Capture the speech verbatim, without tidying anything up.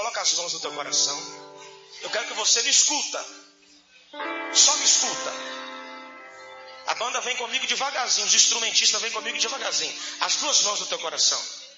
coloca as mãos no teu coração. Eu quero que você me escuta. Só me escuta. A banda vem comigo devagarzinho, os instrumentistas vêm comigo devagarzinho. As duas mãos no teu coração.